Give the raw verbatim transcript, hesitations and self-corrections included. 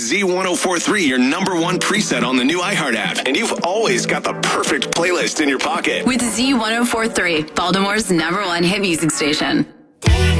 Z ten forty-three your number one preset on the new iHeart app. And you've always got the perfect playlist in your pocket. With Z ten forty-three, Baltimore's number one hit music station.